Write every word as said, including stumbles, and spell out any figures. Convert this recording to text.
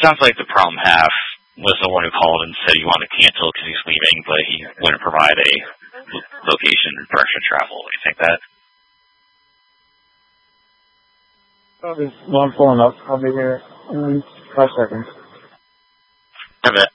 sounds like the problem half was the one who called and said he wanted to cancel because he's leaving, but he wouldn't provide a location or direction of travel. Do you think that? Well, I'm pulling up. I'll be here in five seconds. I bet.